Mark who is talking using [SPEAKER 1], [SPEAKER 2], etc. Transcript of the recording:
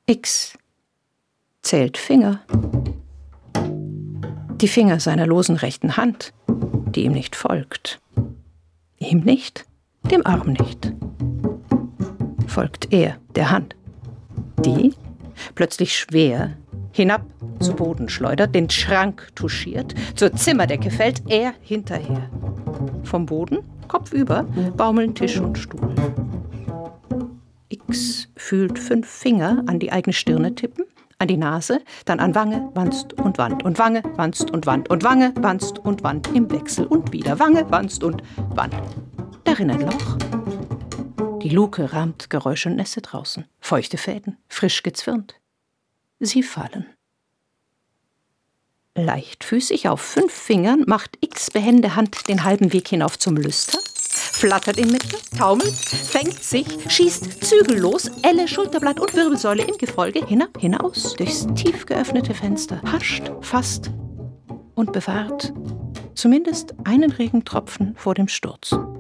[SPEAKER 1] X zählt Finger. Die Finger seiner losen rechten Hand, die ihm nicht folgt. Ihm nicht, dem Arm nicht. Folgt er der Hand, die, plötzlich schwer, hinab zu Boden schleudert, den Schrank touchiert, zur Zimmerdecke fällt, er hinterher. Vom Boden, kopfüber, baumeln Tisch und Stuhl. X fühlt 5 Finger an die eigene Stirne tippen, an die Nase, dann an Wange, Wanst und Wand und Wange, Wanst und Wand und Wange, Wanst und Wand im Wechsel und wieder Wange, Wanst und Wand. Darin ein Loch. Die Luke rahmt Geräusch und Nässe draußen, feuchte Fäden, frisch gezwirnt. Sie fallen. Leichtfüßig auf 5 Fingern macht X behende Hand den halben Weg hinauf zum Lüster, flattert in Mitte, taumelt, fängt sich, schießt zügellos, Elle, Schulterblatt und Wirbelsäule im Gefolge hinab, hinaus, durchs tief geöffnete Fenster, hascht, fasst und bewahrt zumindest einen Regentropfen vor dem Sturz.